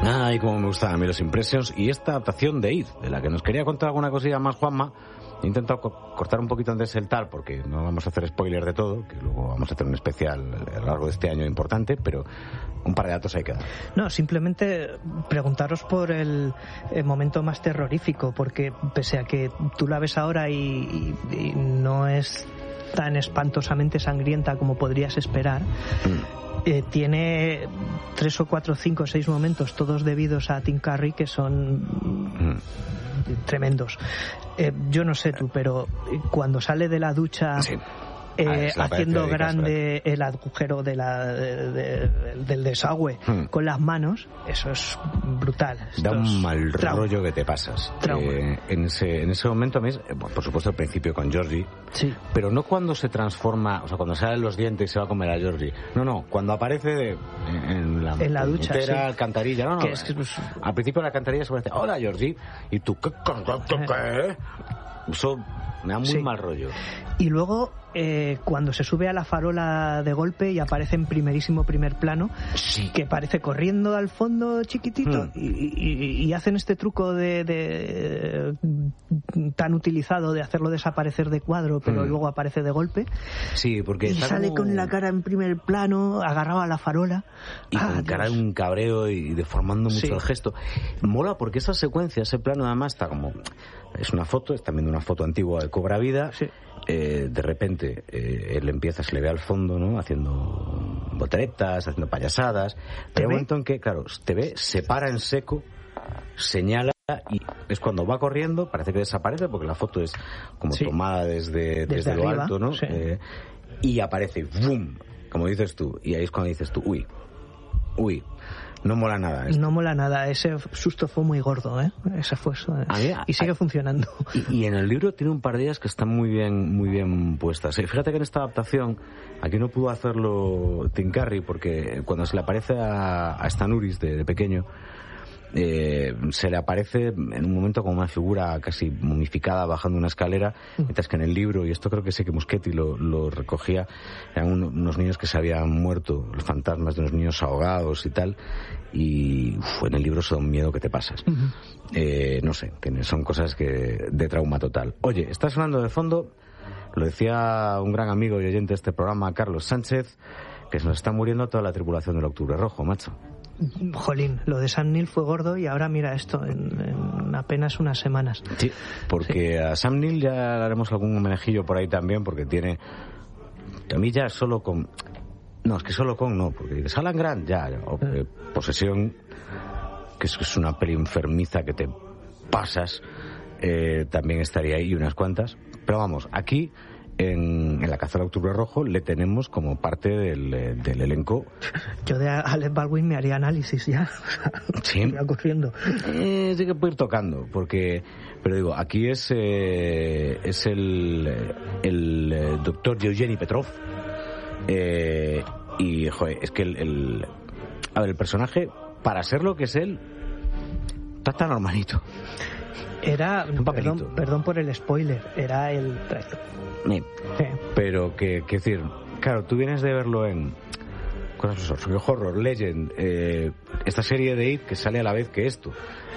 Ay, cómo me gustan a mí los Impressions y esta adaptación de Id, de la que nos quería contar alguna cosilla más Juanma. He intentado cortar un poquito antes el tal, porque no vamos a hacer spoiler de todo, que luego vamos a hacer un especial a lo largo de este año importante, pero un par de datos hay que dar. No, simplemente preguntaros por el momento más terrorífico, porque pese a que tú la ves ahora y no es tan espantosamente sangrienta como podrías esperar, tiene 3 o 4, 5, 6 momentos, todos debidos a Tim Curry, que son tremendos. Yo no sé tú, pero cuando sale de la ducha... Sí. Haciendo grande el agujero del desagüe con las manos, eso es brutal. Da un mal rollo que te pasas. En ese momento a mí, por supuesto, al principio con Georgie, sí, pero no cuando se transforma, o sea, cuando salen los dientes y se va a comer a Georgie. No, cuando aparece en la ducha, sí, alcantarilla. No, al principio de la alcantarilla se parece, hola Georgie, y tú, ¿qué? Eso me da muy mal rollo. Y luego cuando se sube a la farola de golpe y aparece en primerísimo primer plano, sí, que parece corriendo al fondo chiquitito, y hacen este truco de tan utilizado de hacerlo desaparecer de cuadro, pero luego aparece de golpe. Sí, porque y sale con la cara en primer plano, agarrado a la farola. Y con cara de un cabreo y deformando mucho el gesto. Mola porque esa secuencia, ese plano además está como... Es una foto, es también una foto antigua de Cobra Vida. Sí. De repente él empieza, se le ve al fondo, ¿no? Haciendo volteretas, haciendo payasadas. Pero hay un momento en que, claro, te ve, se para en seco, señala y es cuando va corriendo, parece que desaparece porque la foto es como tomada desde lo arriba, alto, ¿no? Sí. Y aparece, ¡bum! Como dices tú. Y ahí es cuando dices tú, uy. No mola nada esto. No mola nada, ese susto fue muy gordo, Ese fue eso. Y sigue funcionando. Y en el libro tiene un par de ellas que están muy bien puestas. Fíjate que en esta adaptación, aquí no pudo hacerlo Tim Curry, porque cuando se le aparece a Stan Uris de pequeño, se le aparece en un momento como una figura casi momificada bajando una escalera, mientras que en el libro, y esto creo que sé que Muschietti lo recogía, eran unos niños que se habían muerto, los fantasmas de unos niños ahogados y tal, y en el libro son un miedo que te pasas. No sé, son cosas de trauma total. Oye, está sonando de fondo, lo decía un gran amigo y oyente de este programa, Carlos Sánchez, que se nos está muriendo toda la tripulación del Octubre Rojo, macho. Jolín, lo de Sam Neill fue gordo y ahora mira esto en apenas unas semanas. Sí, porque a Sam Neill ya le haremos algún homenajillo por ahí también, porque tiene... A mí ya solo con... No, es que solo con no, porque dices Alan Grant, Posesión, que es una peli enfermiza que te pasas, también estaría ahí unas cuantas. Pero vamos, aquí... En la caza del Octubre Rojo le tenemos como parte del elenco. Yo de Alec Baldwin me haría análisis ya. Sí. Me va corriendo. Sí que puede ir tocando, porque... Pero digo, aquí es el doctor Yevgeny Petrov. Y, joder, es que el personaje, para ser lo que es él, está tan normalito. Era, perdón por el spoiler, era el traidor. Sí. Pero que decir, claro, tú vienes de verlo en Horror, Legend, esta serie de It que sale a la vez que esto.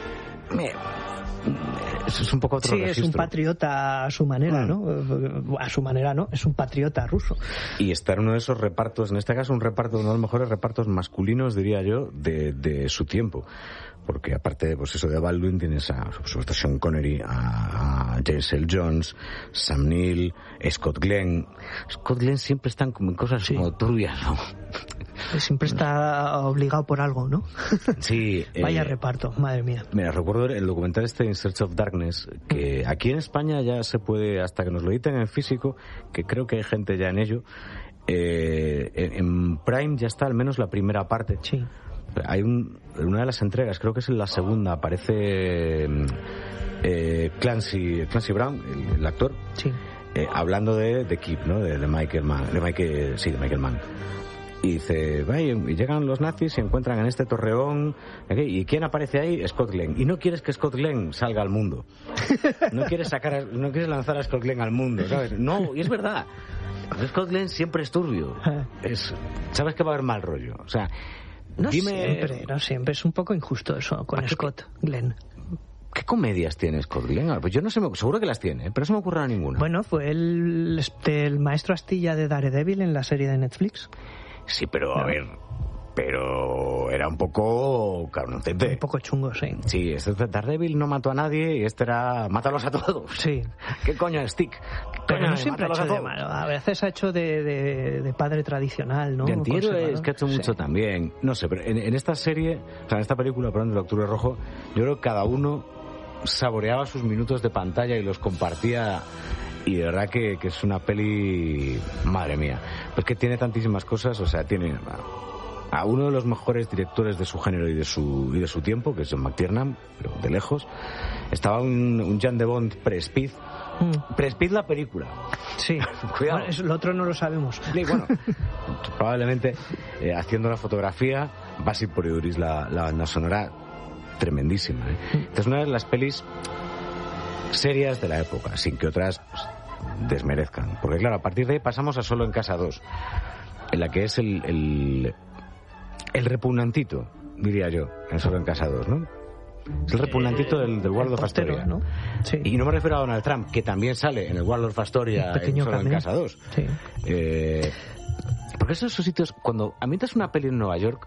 Es un poco otro registro. Es un patriota a su manera, ¿no? A su manera no, es un patriota ruso. Y está en uno de esos repartos, en este caso uno de los mejores repartos masculinos, diría yo, de su tiempo. Porque aparte, pues eso de Baldwin, tienes por supuesto, Sean Connery, a James Earl Jones, Sam Neill, Scott Glenn. Scott Glenn siempre están como en cosas como turbias, ¿no? Siempre está obligado por algo, ¿no? Sí. Vaya reparto, madre mía. Mira, recuerdo el documental In Search of Darkness, que aquí en España ya se puede, hasta que nos lo editen en físico, que creo que hay gente ya en ello, en Prime ya está al menos la primera parte. Sí. Hay una de las entregas, creo que es en la segunda, aparece Clancy Brown, el actor, sí, hablando de Keep, ¿no? De Michael Mann. Y dice, y llegan los nazis y encuentran en este torreón, ¿y quién aparece ahí? Scott Glenn. Y no quieres que Scott Glenn salga al mundo. No quieres lanzar a Scott Glenn al mundo, ¿sabes? No, y es verdad. Scott Glenn siempre es turbio. Sabes que va a haber mal rollo. O sea, No siempre es un poco injusto eso con Scott Glenn. ¿Qué comedias tiene Scott Glenn? Pues yo no sé, seguro que las tiene, pero no se me ocurre ninguna. Bueno, fue el maestro Astilla de Daredevil en la serie de Netflix. Sí, pero a ver... Pero era un poco carnocete. Un poco chungo, sí. Sí, este Daredevil no mató a nadie y este era mátalos a todos. Sí. ¿Qué coño es Stick? Pero no siempre ha hecho de malo. A veces ha hecho de padre tradicional, ¿no? De antihéroe es que ha hecho mucho también. No sé, pero en esta serie, o sea, en esta película, perdón, del Octubre Rojo, yo creo que cada uno saboreaba sus minutos de pantalla y los compartía. Y de verdad que es una peli... Madre mía. Pues que tiene tantísimas cosas, o sea, tiene... a uno de los mejores directores de su género y de su tiempo, que es John McTiernan, pero de lejos. Estaba un Jan de Bond pre-Speed. Pre-Speed la película. Sí. Cuidado. Bueno, lo otro no lo sabemos. Sí, bueno, probablemente haciendo la fotografía, Basil Poliuris la banda sonora tremendísima. Es una de las pelis serias de la época, sin que otras pues, desmerezcan. Porque claro, a partir de ahí pasamos a Solo en Casa 2, en la que es el repugnantito, diría yo, en Solo en Casa 2, ¿no? Es el repugnantito del Waldorf Astoria, ¿no? Sí. Y no me refiero a Donald Trump, que también sale en el Waldorf Astoria en Solo en Casa 2. Sí. Porque esos sitios, cuando ambientas una peli en Nueva York,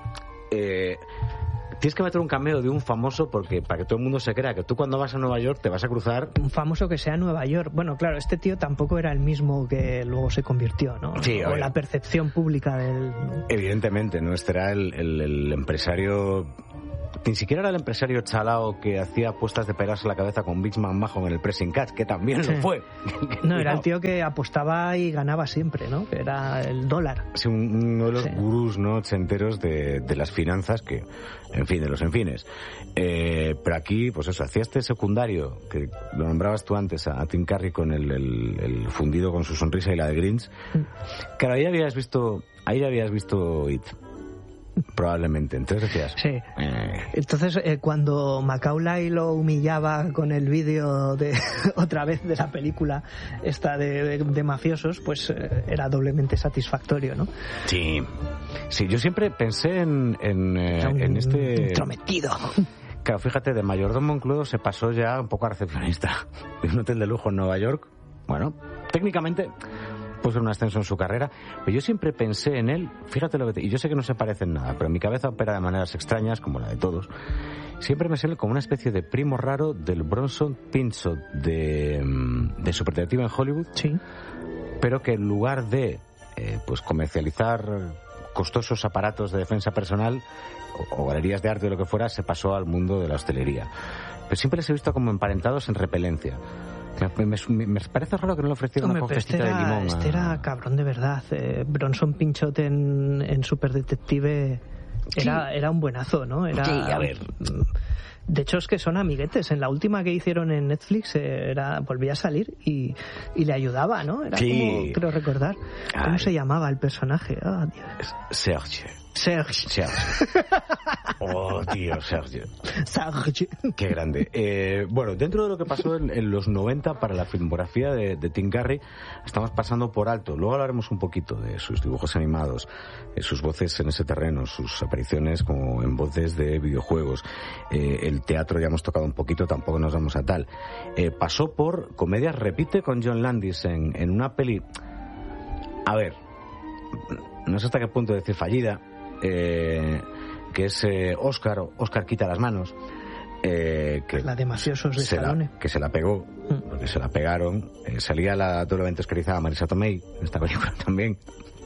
tienes que meter un cameo de un famoso porque para que todo el mundo se crea que tú cuando vas a Nueva York te vas a cruzar... Un famoso que sea Nueva York. Bueno, claro, este tío tampoco era el mismo que luego se convirtió, ¿no? Sí, o la percepción pública del... Evidentemente, no este era el empresario... Ni siquiera era el empresario chalao que hacía apuestas de pegarse la cabeza con Big Man Majo en el pressing catch, que también lo fue. No, era el tío que apostaba y ganaba siempre, ¿no? Que era el dólar. Sí, uno de los gurús, ¿no?, ochenteros de las finanzas, que, en fin, de los enfines. Pero aquí, pues eso, hacía este secundario, que lo nombrabas tú antes, a Tim Curry con el fundido con su sonrisa y la de Grinch. Claro, ahí habías visto It. Probablemente, entonces decías... Sí. Entonces, cuando Macaulay lo humillaba con el vídeo de otra vez de la película esta de mafiosos, pues era doblemente satisfactorio, ¿no? Sí. Sí, yo siempre pensé en este... Intrometido. Claro, fíjate, de mayordomo incluido se pasó ya un poco a recepcionista. De un hotel de lujo en Nueva York. Bueno, técnicamente... puso un ascenso en su carrera, pero yo siempre pensé en él, fíjate lo que y yo sé que no se parece en nada, pero mi cabeza opera de maneras extrañas, como la de todos. Siempre me sale como una especie de primo raro del Bronson Pinchot de Super Detective en Hollywood, sí, pero que en lugar de pues comercializar costosos aparatos de defensa personal o galerías de arte o lo que fuera, se pasó al mundo de la hostelería. Pero siempre les he visto como emparentados en repelencia. Me parece raro que no le ofrecieran una confesita de limón. Este era cabrón de verdad. Bronson Pinchot en Super Detective era un buenazo, ¿no? Era, sí, a ver. De hecho, es que son amiguetes. En la última que hicieron en Netflix volvía a salir y le ayudaba, ¿no? Era como, creo recordar. ¿Cómo se llamaba el personaje? Oh, Dios. Sergio. Oh, tío, Sergio. Qué grande. Bueno, dentro de lo que pasó en los 90 para la filmografía de Tim Curry, estamos pasando por alto. Luego hablaremos un poquito de sus dibujos animados, sus voces en ese terreno, sus apariciones como en voces de videojuegos. El teatro ya hemos tocado un poquito, tampoco nos vamos a tal. Pasó por comedias, repite con John Landis en una peli... A ver, no sé hasta qué punto decir fallida, que es Oscar quita las manos, que la de mafiosos de Stallone, que se la pegó, porque se la pegaron. Salía la doblemente oscarizada Marisa Tomei en esta película también.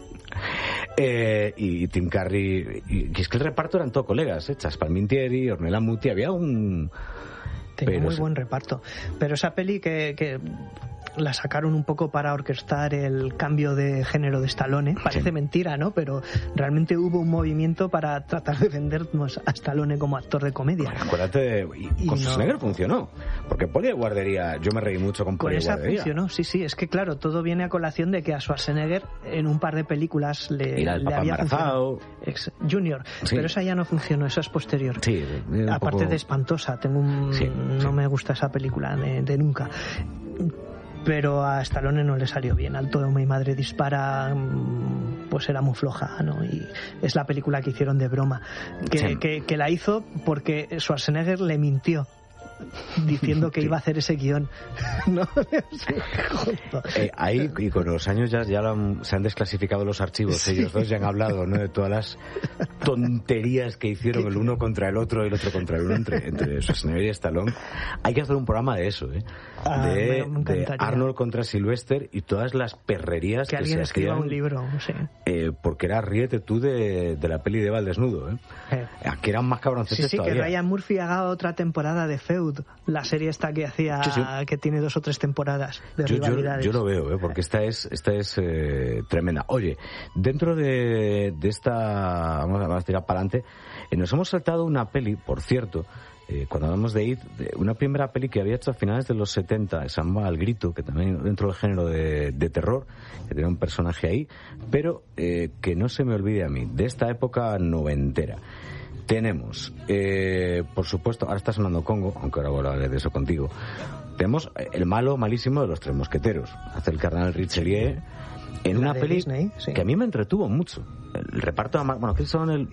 Y Tim Curry, y es que el reparto eran todos colegas, Chas Palminteri, Ornella Muti, había tenía muy buen reparto, pero esa peli que la sacaron un poco para orquestar el cambio de género de Stallone. Parece mentira, ¿no? Pero realmente hubo un movimiento para tratar de vendernos a Stallone como actor de comedia. Bueno, acuérdate, y con Schwarzenegger funcionó. Porque Poli de Guardería, yo me reí mucho con Poli de Guardería. Con esa funcionó, sí. Es que claro, todo viene a colación de que a Schwarzenegger en un par de películas le había funcionado. Junior. Sí. Pero esa ya no funcionó, esa es posterior. Sí, aparte poco... de espantosa, no me gusta esa película de nunca. Pero a Stallone no le salió bien. Alto de mi madre dispara, pues era muy floja, ¿no? Y es la película que hicieron de broma, que la hizo porque Schwarzenegger le mintió diciendo que iba a hacer ese guión, ¿no? Ahí, y con los años ya se han desclasificado los archivos, ellos dos ya han hablado, ¿no?, de todas las tonterías que hicieron el uno contra el otro y el otro contra el uno entre Schwarzenegger y Stallone. Hay que hacer un programa de eso, de Arnold contra Sylvester y todas las perrerías que alguien se escriba hacían, un libro, sí. Porque era ríete tú de la peli de Val desnudo, aquí eran más cabroncetes todavía. Que Ryan Murphy haga otra temporada de Feud, la serie esta que hacía, que tiene 2 o 3 temporadas de rivalidades. Yo lo veo, porque esta es tremenda. Oye, dentro de esta, vamos a tirar para adelante, nos hemos saltado una peli, por cierto, cuando hablamos de It, una primera peli que había hecho a finales de los 70, se llamaba El Grito, que también dentro del género de terror, que tenía un personaje ahí, pero que no se me olvide a mí, de esta época noventera. Tenemos, por supuesto, ahora está sonando Congo, aunque ahora voy a hablar de eso contigo. Tenemos el malo malísimo de los 3 mosqueteros. Hace el cardenal Richelieu en una peli Disney, que a mí me entretuvo mucho. El reparto, bueno, que son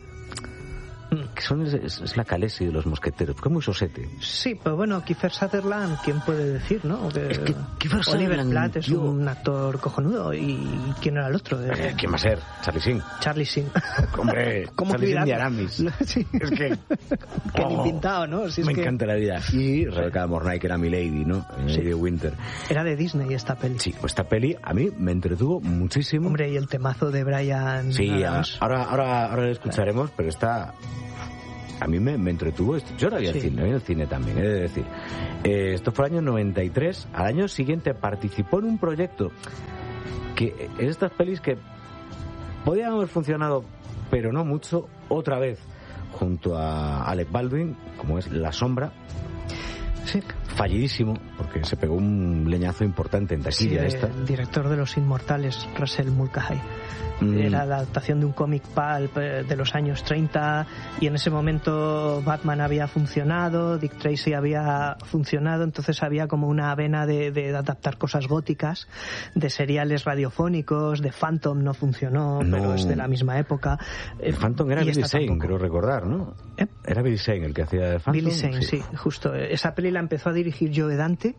es la Khaleesi de los mosqueteros, fue muy sosete. Sí, pero bueno, Kiefer Sutherland, ¿quién puede decir, no? Es que Kiefer Oliver Sutherland, Platt es un actor cojonudo. ¿Y quién era el otro? ¿Quién va a ser? Charlie Sheen. Hombre, Charlie Sheen y Aramis. Sí. Es que ni pintado, ¿no? Me encanta la vida. Y Rebecca Mornay, que era Milady, ¿no? Lady Winter. Era de Disney esta peli. Sí, pues esta peli a mí me entretuvo muchísimo. Hombre, y el temazo de Brian. Sí, ahora lo escucharemos, pero está... A mí me entretuvo esto. Yo la vi en el cine también, he de decir. Esto fue el año 93. Al año siguiente participó en un proyecto que es estas pelis que podían haber funcionado, pero no mucho, otra vez, junto a Alec Baldwin, como es La Sombra. Sí. Fallidísimo, porque se pegó un leñazo importante en taquilla. El director de Los Inmortales, Russell Mulcahy. Era la adaptación de un cómic pulp de los años 30, y en ese momento Batman había funcionado, Dick Tracy había funcionado, entonces había como una vena de adaptar cosas góticas, de seriales radiofónicos, de Phantom no funcionó, pero es de la misma época. El Phantom era Billy Zane, creo recordar, ¿no? Era Billy Zane el que hacía de Phantom. Billy Zane, sí, justo. Esa peli la empezó a dirigir Joe Dante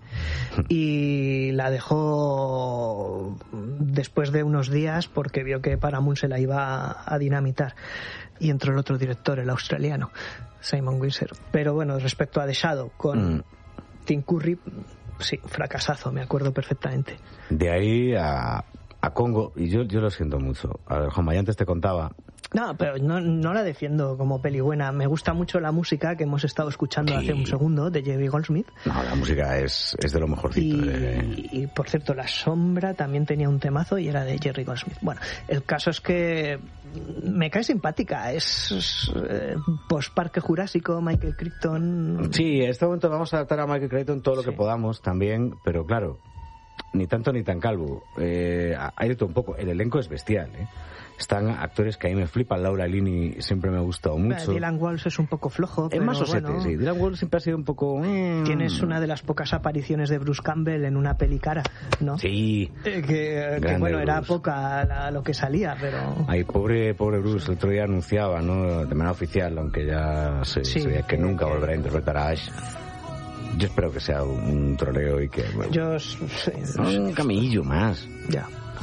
y la dejó después de unos días porque vio que Paramount se la iba a dinamitar, y entró el otro director, el australiano Simon Windsor. Pero bueno, respecto a The Shadow con Tim Curry, sí, fracasazo, me acuerdo perfectamente. De ahí a Congo, y yo lo siento mucho. A ver, Juanma, ya antes te contaba. No, pero no la defiendo como peli buena. Me gusta mucho la música que hemos estado escuchando hace un segundo, de Jerry Goldsmith. No, la música es de lo mejorcito. Y por cierto, La Sombra también tenía un temazo y era de Jerry Goldsmith. Bueno, el caso es que me cae simpática. Es post-Parque Jurásico, Michael Crichton. Sí, en este momento vamos a adaptar a Michael Crichton todo lo que podamos también, pero claro, ni tanto ni tan calvo. Hay de todo un poco. El elenco es bestial, Están actores que a mí me flipan. Laura Linney siempre me ha gustado mucho. Dylan Walsh es un poco flojo. Es más osete, bueno, sí. Dylan Walsh siempre ha sido un poco... Tienes una de las pocas apariciones de Bruce Campbell en una peli cara, ¿no? Sí. Que bueno, era poca lo que salía, pero... Ay, pobre Bruce. El otro día anunciaba, ¿no?, de manera oficial, aunque ya se sabía que nunca volverá a interpretar a Ash. Yo espero que sea un troleo y que... Bueno, un camellillo más. Ya.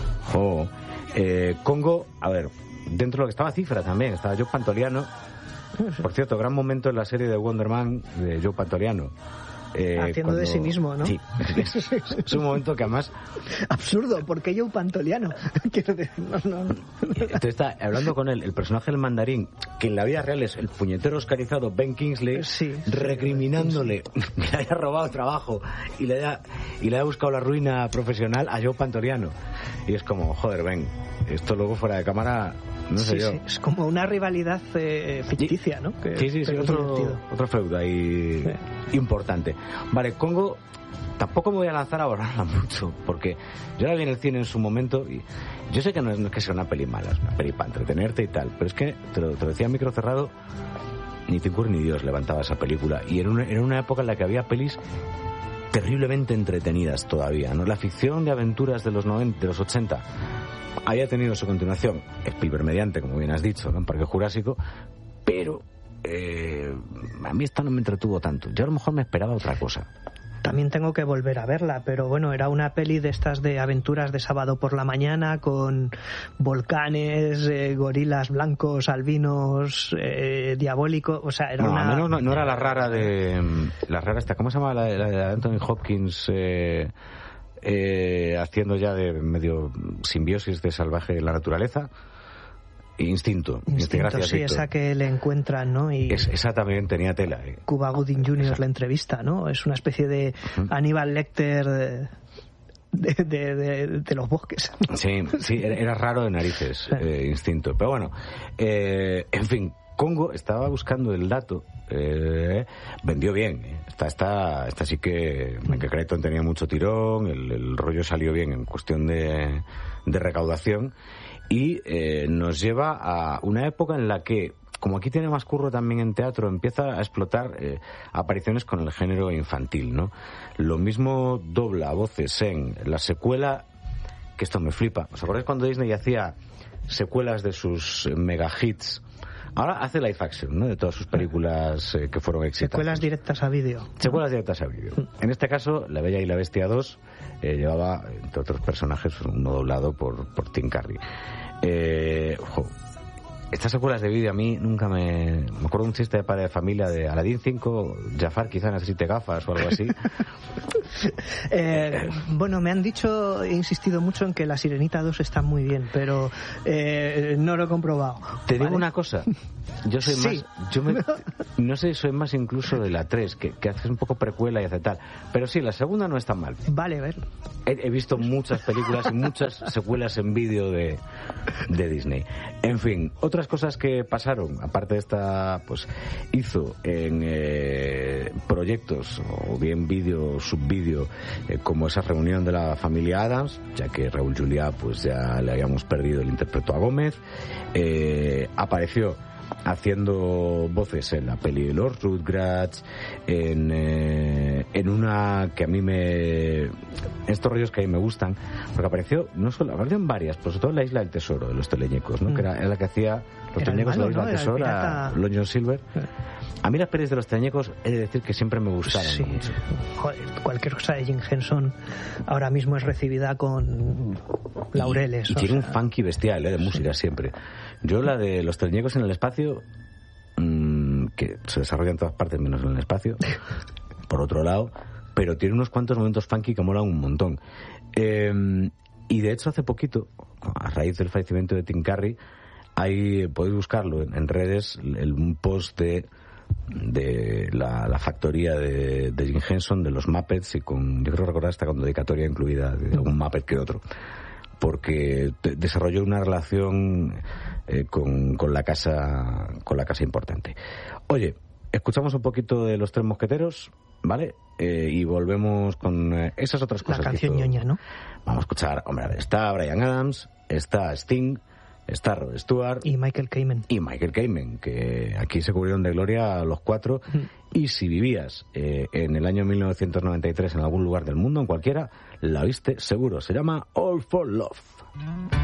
Congo, a ver, dentro de lo que estaba Cifra también, estaba Joe Pantoliano. Por cierto, gran momento en la serie de Wonder Man de Joe Pantoliano. Haciendo de sí mismo, ¿no? Sí, es un momento que además... Absurdo, ¿por qué Joe Pantoliano? Entonces está hablando con él, el personaje del mandarín, que en la vida real es el puñetero oscarizado Ben Kingsley, recriminándole que le haya robado trabajo y le haya buscado la ruina profesional a Joe Pantoliano. Y es como, joder, Ben, esto luego fuera de cámara... No sé yo. Sí, es como una rivalidad ficticia, ¿no? Sí, otro feudo ahí importante. Vale, Congo tampoco me voy a lanzar a borrarla mucho, porque yo la vi en el cine en su momento y yo sé que no es que sea una peli mala, es una peli para entretenerte y tal, pero es que, te lo decía a micro cerrado, ni Tim Curry ni Dios levantaba esa película, y era una época en la que había pelis terriblemente entretenidas todavía, ¿no? La ficción de aventuras de los 90, de los 80 haya tenido su continuación, Spielberg mediante, como bien has dicho, ¿no? En Parque Jurásico, pero a mí esta no me entretuvo tanto. Yo a lo mejor me esperaba otra cosa. También tengo que volver a verla, pero bueno, era una peli de estas de aventuras de sábado por la mañana con volcanes, gorilas blancos, albinos, diabólicos, o sea, era bueno, una... al menos no era la rara esta, ¿cómo se llama? La de Anthony Hopkins, haciendo ya de medio simbiosis de salvaje la naturaleza. Instinto, gracias, sí, Víctor. Esa que le encuentran, ¿no? Y esa también tenía tela. Cuba Gooding Jr. la entrevista, ¿no? Es una especie de Aníbal Lecter de los bosques. Sí, era raro de narices, Instinto. Pero bueno, en fin, Congo, estaba buscando el dato, vendió bien. Esta sí que Creighton tenía mucho tirón, el rollo salió bien en cuestión de recaudación. Y nos lleva a una época en la que, como aquí tiene más curro también en teatro, empieza a explotar apariciones con el género infantil, ¿no? Lo mismo dobla voces en la secuela, que esto me flipa. ¿Os acordáis cuando Disney hacía secuelas de sus mega hits? Ahora hace live action, ¿no? De todas sus películas que fueron exitosas. Secuelas directas a vídeo. Secuelas directas a vídeo. En este caso, La Bella y la Bestia 2 llevaba, entre otros personajes, uno doblado por Tim Curry. Estas secuelas de vídeo a mí nunca me acuerdo de un chiste de padre de familia de Aladdin 5, Jafar quizá necesite gafas o algo así. Bueno, me han dicho, he insistido mucho en que La Sirenita 2 está muy bien, pero no lo he comprobado. Te digo una cosa, yo soy más, no sé, soy más incluso de la 3, que hace un poco precuela y hace tal, pero sí, la segunda no es tan mal. Vale, a ver. He visto muchas películas y muchas secuelas en vídeo de Disney. En fin, otras cosas que pasaron, aparte de esta, pues hizo en proyectos, o bien vídeo, subvídeo, como esa reunión de la familia Addams, ya que Raúl Juliá pues ya le habíamos perdido, el interpretó a Gómez, apareció haciendo voces en la peli de los Rugrats, en una que a mí estos rollos que a mí me gustan, porque apareció en varias, pero sobre todo en La Isla del Tesoro de los Teleñecos, ¿no? Que era la que hacía los Teleñecos de La Isla del Tesoro, Long John Silver. A mí las pelis de los Teleñecos he de decir que siempre me gustaron mucho. Joder, cualquier cosa de Jim Henson ahora mismo es recibida con laureles. Y tiene un funky bestial de música siempre. Yo la de los Teleñecos en el espacio, que se desarrolla en todas partes menos en el espacio, por otro lado, pero tiene unos cuantos momentos funky que molan un montón. Y de hecho hace poquito, a raíz del fallecimiento de Tim Curry, podéis buscarlo en redes, un post de la factoría de Jim Henson, de los Muppets, y yo creo recordar hasta con dedicatoria incluida de algún Muppet que otro, porque desarrolló una relación con la casa importante. Oye, escuchamos un poquito de Los Tres Mosqueteros, ¿vale? Y volvemos con esas otras cosas. La canción ñoña, ¿no? Vamos a escuchar, hombre, a ver, está Bryan Adams, está Sting, está Rod Stewart y Michael Kamen, que aquí se cubrieron de gloria los cuatro. Y si vivías en el año 1993 en algún lugar del mundo, en cualquiera, la oíste seguro. Se llama All for Love.